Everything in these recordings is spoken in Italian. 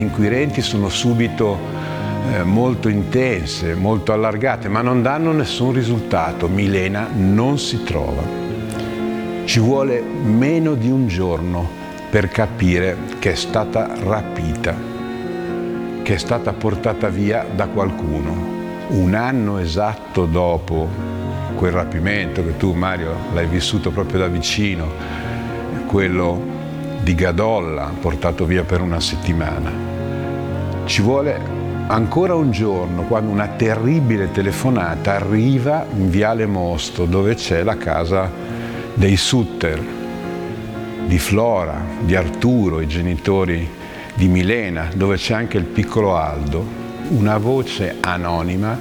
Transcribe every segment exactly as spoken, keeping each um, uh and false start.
Le inquirenti sono subito eh, molto intense, molto allargate, ma non danno nessun risultato. Milena non si trova. Ci vuole meno di un giorno per capire che è stata rapita, che è stata portata via da qualcuno. Un anno esatto dopo quel rapimento, che tu, Mario, l'hai vissuto proprio da vicino, quello di Gadolla, portato via per una settimana. Ci vuole ancora un giorno quando una terribile telefonata arriva in Viale Mosto, dove c'è la casa dei Sutter, di Flora, di Arturo, i genitori di Milena, dove c'è anche il piccolo Aldo. Una voce anonima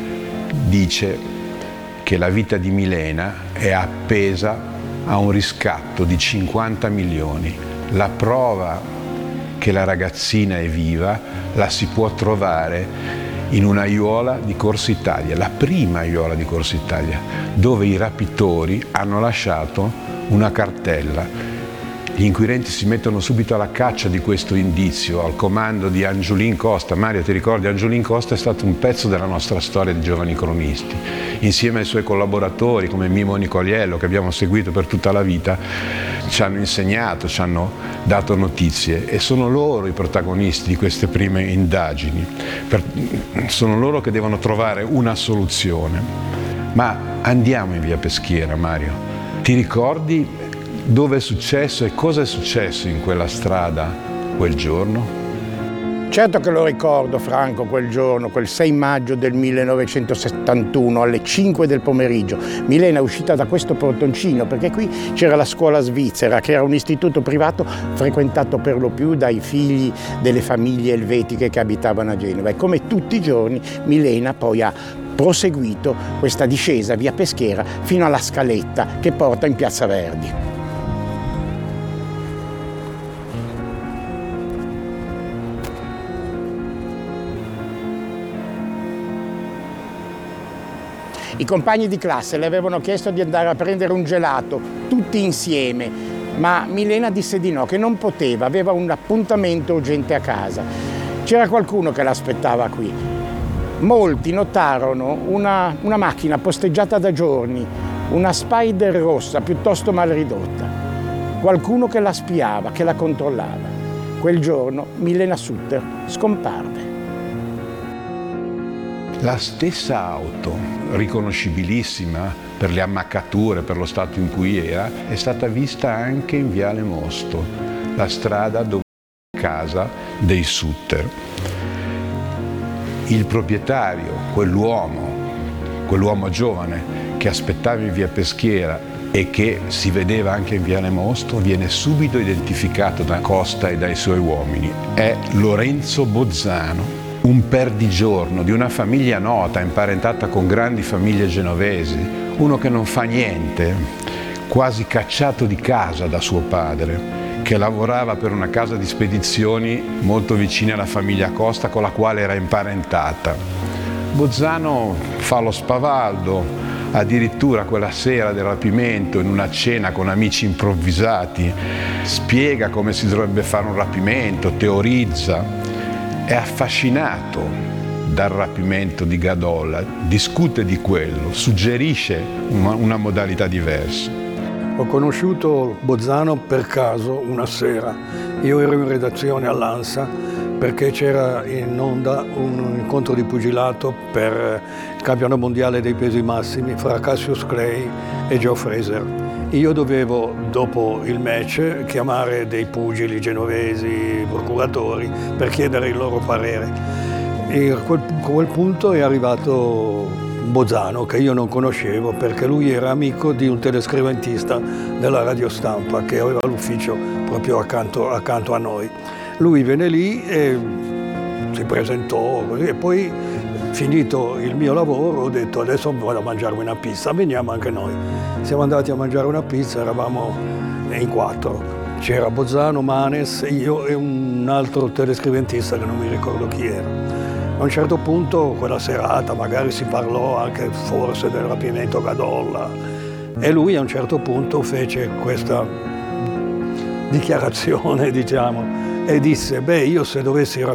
dice che la vita di Milena è appesa a un riscatto di cinquanta milioni. La prova che la ragazzina è viva la si può trovare in una aiuola di Corso Italia, la prima aiuola di Corso Italia, dove i rapitori hanno lasciato una cartella. Gli inquirenti si mettono subito alla caccia di questo indizio, al comando di Angiolin Costa. Mario, ti ricordi? Angiolin Costa è stato un pezzo della nostra storia di giovani cronisti. Insieme ai suoi collaboratori come Mimo Nicoliello, che abbiamo seguito per tutta la vita, ci hanno insegnato, ci hanno dato notizie, e sono loro i protagonisti di queste prime indagini. Per, sono loro che devono trovare una soluzione. Ma andiamo in via Peschiera, Mario. Ti ricordi dove è successo e cosa è successo in quella strada quel giorno? Certo che lo ricordo, Franco, quel giorno, quel sei maggio del millenovecentosettantuno, alle cinque del pomeriggio. Milena è uscita da questo portoncino, perché qui c'era la scuola svizzera, che era un istituto privato frequentato per lo più dai figli delle famiglie elvetiche che abitavano a Genova. E come tutti i giorni Milena poi ha proseguito questa discesa via Peschiera fino alla scaletta che porta in Piazza Verdi. I compagni di classe le avevano chiesto di andare a prendere un gelato, tutti insieme, ma Milena disse di no, che non poteva, aveva un appuntamento urgente a casa. C'era qualcuno che l'aspettava qui. Molti notarono una, una macchina posteggiata da giorni, una Spider rossa piuttosto mal ridotta. Qualcuno che la spiava, che la controllava. Quel giorno Milena Sutter scomparve. La stessa auto, riconoscibilissima per le ammaccature, per lo stato in cui era, è stata vista anche in Viale Mosto, la strada dove è la casa dei Sutter. Il proprietario, quell'uomo, quell'uomo giovane che aspettava in via Peschiera e che si vedeva anche in Viale Mosto, viene subito identificato da Costa e dai suoi uomini. È Lorenzo Bozzano, un perdigiorno di una famiglia nota, imparentata con grandi famiglie genovesi, uno che non fa niente, quasi cacciato di casa da suo padre, che lavorava per una casa di spedizioni molto vicina alla famiglia Costa, con la quale era imparentata. Bozzano fa lo spavaldo, addirittura quella sera del rapimento, in una cena con amici improvvisati, spiega come si dovrebbe fare un rapimento, teorizza. È affascinato dal rapimento di Gadolla, discute di quello, suggerisce una, una modalità diversa. Ho conosciuto Bozzano per caso una sera. Io ero in redazione all'Ansa perché c'era in onda un incontro di pugilato per il campionato mondiale dei pesi massimi fra Cassius Clay e Joe Fraser. Io dovevo, dopo il match, chiamare dei pugili genovesi, procuratori, per chiedere il loro parere. E a quel, a quel punto è arrivato Bozzano, che io non conoscevo, perché lui era amico di un telescriventista della radiostampa che aveva l'ufficio proprio accanto, accanto a noi. Lui venne lì e si presentò così, e poi, finito il mio lavoro, ho detto adesso vado a mangiarmi una pizza, veniamo anche noi. Siamo andati a mangiare una pizza, eravamo in quattro. C'era Bozzano, Manes, io e un altro telescriventista che non mi ricordo chi era. A un certo punto, quella serata, magari si parlò anche forse del rapimento Gadolla, e lui a un certo punto fece questa dichiarazione, diciamo, e disse, beh, io se dovessi